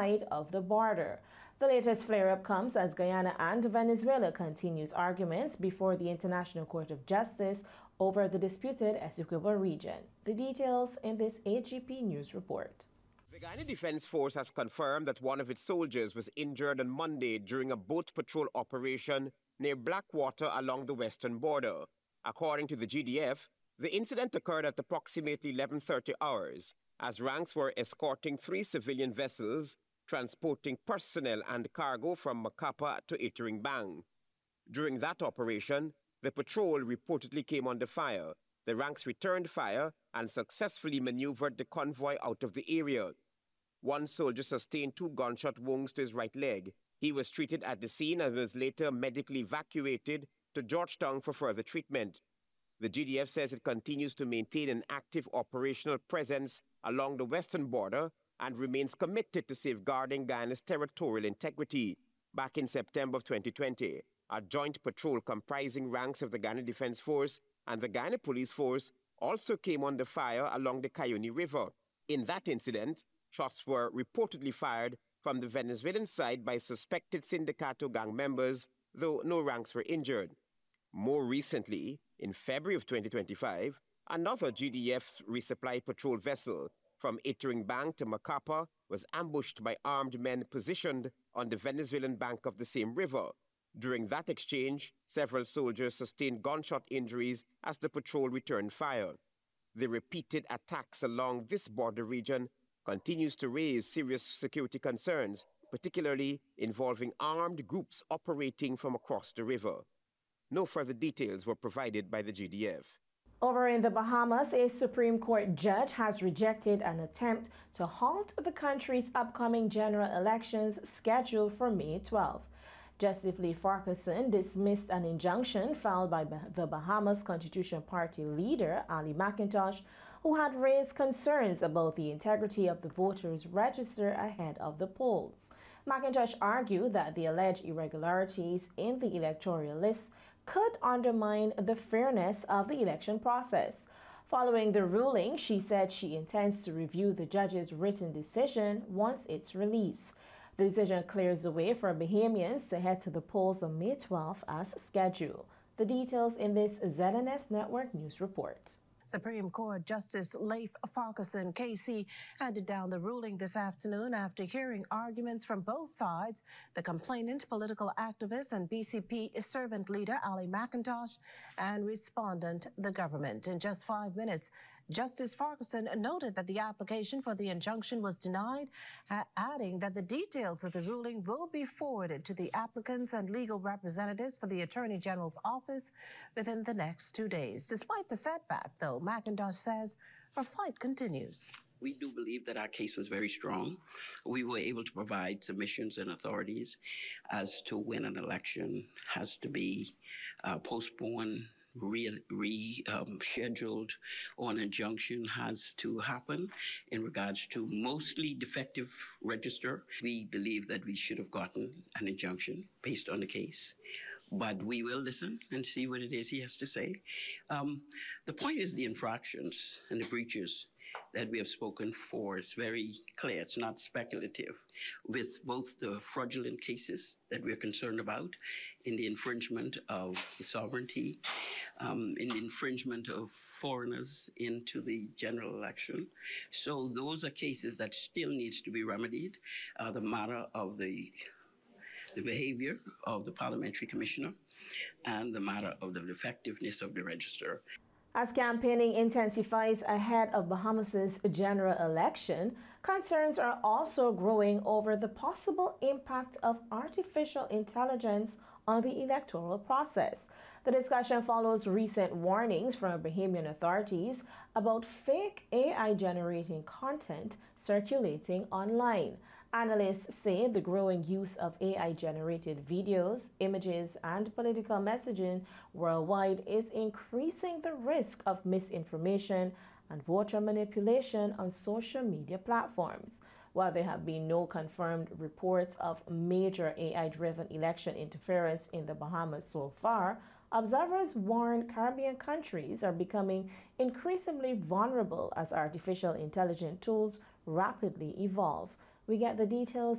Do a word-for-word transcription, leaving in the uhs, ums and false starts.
side of the border. The latest flare-up comes as Guyana and Venezuela continues arguments before the International Court of Justice over the disputed Essequibo region. The details in this A G P News report. The Guyana Defense Force has confirmed that one of its soldiers was injured on Monday during a boat patrol operation near Blackwater along the western border. According to the G D F, the incident occurred at approximately eleven thirty hours as ranks were escorting three civilian vessels transporting personnel and cargo from Macapa to Iterengbang. During that operation, the patrol reportedly came under fire. The ranks returned fire and successfully maneuvered the convoy out of the area. One soldier sustained two gunshot wounds to his right leg. He was treated at the scene and was later medically evacuated to Georgetown for further treatment. The G D F says it continues to maintain an active operational presence along the western border and remains committed to safeguarding Guyana's territorial integrity. Back in September of twenty twenty, a joint patrol comprising ranks of the Guyana Defense Force and the Guyana Police Force also came under fire along the Cayuny River. In that incident, shots were reportedly fired from the Venezuelan side by suspected Sindicato gang members, though no ranks were injured. More recently, in February of twenty twenty-five, another G D F resupply patrol vessel from Iterengbang to Macapa was ambushed by armed men positioned on the Venezuelan bank of the same river. During that exchange, several soldiers sustained gunshot injuries as the patrol returned fire. The repeated attacks along this border region continues to raise serious security concerns, particularly involving armed groups operating from across the river. No further details were provided by the G D F. Over in the Bahamas, a Supreme Court judge has rejected an attempt to halt the country's upcoming general elections scheduled for May twelfth. Justice Lee Farquharson dismissed an injunction filed by the Bahamas Constitution Party leader, Ali McIntosh, who had raised concerns about the integrity of the voters' register ahead of the polls. McIntosh argued that the alleged irregularities in the electoral list could undermine the fairness of the election process. Following the ruling, she said she intends to review the judge's written decision once it's released. The decision clears the way for Bahamians to head to the polls on May twelfth as scheduled. The details in this Z N S Network News report. Supreme Court Justice Leif Farquharson, K C, handed down the ruling this afternoon after hearing arguments from both sides. The complainant, political activist, and B C P servant leader Ali McIntosh, and respondent, the government. In just five minutes, Justice Farquharson noted that the application for the injunction was denied, adding that the details of the ruling will be forwarded to the applicants and legal representatives for the Attorney General's office within the next two days. Despite the setback, though, McIntosh says her fight continues. We do believe that our case was very strong. We were able to provide submissions and authorities as to when an election has to be uh, postponed, re, re um, scheduled, or an injunction has to happen in regards to mostly defective register. We believe that we should have gotten an injunction based on the case. But we will listen and see what it is he has to say. Um, the point is the infractions and the breaches that we have spoken for is very clear. It's not speculative. With both the fraudulent cases that we're concerned about in the infringement of the sovereignty, um, in the infringement of foreigners into the general election. So those are cases that still needs to be remedied. Uh, the matter of the the behavior of the parliamentary commissioner and the matter of the effectiveness of the register. As campaigning intensifies ahead of Bahamas' general election, concerns are also growing over the possible impact of artificial intelligence on the electoral process. The discussion follows recent warnings from Bahamian authorities about fake A I-generating content circulating online. Analysts say the growing use of A I-generated videos, images, and political messaging worldwide is increasing the risk of misinformation and voter manipulation on social media platforms. While there have been no confirmed reports of major A I-driven election interference in the Bahamas so far, observers warn Caribbean countries are becoming increasingly vulnerable as artificial intelligence tools rapidly evolve. We get the details